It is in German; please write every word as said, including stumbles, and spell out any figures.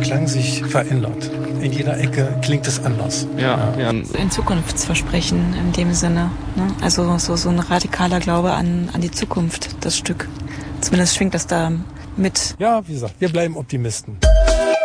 Klang sich verändert. In jeder Ecke klingt es anders. Ja, ja. Ein Zukunftsversprechen in dem Sinne. Ne? Also so, so ein radikaler Glaube an, an die Zukunft, das Stück. Zumindest schwingt das da mit. Ja, wie gesagt, wir bleiben Optimisten.